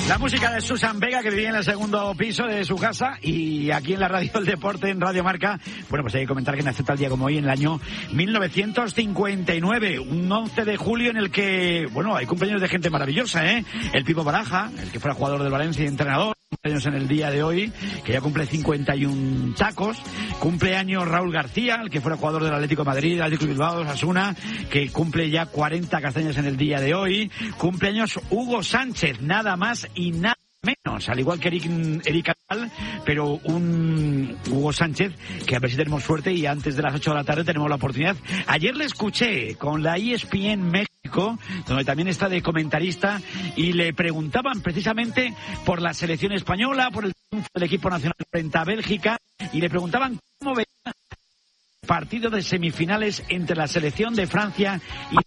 La música de Susan Vega, que vivía en el segundo piso de su casa, y aquí en la radio del deporte, en Radio Marca. Bueno, pues hay que comentar que nació tal día como hoy, en el año 1959, un 11 de julio en el que, bueno, hay cumpleaños de gente maravillosa, ¿eh? El Pipo Baraja, el que fuera jugador del Valencia y entrenador, cumpleaños en el día de hoy, que ya cumple 51 tacos. Cumpleaños Raúl García, el que fuera jugador del Atlético de Madrid, Atlético Bilbao, Osasuna, que cumple ya 40 castañas en el día de hoy. Cumpleaños Hugo Sánchez, nada más y nada menos, al igual que Eric Abal, pero un Hugo Sánchez que a ver si tenemos suerte y antes de las 8 de la tarde tenemos la oportunidad. Ayer le escuché con la ESPN México, donde también está de comentarista, y le preguntaban precisamente por la selección española, por el triunfo del equipo nacional frente a Bélgica, y le preguntaban cómo veía el partido de semifinales entre la selección de Francia y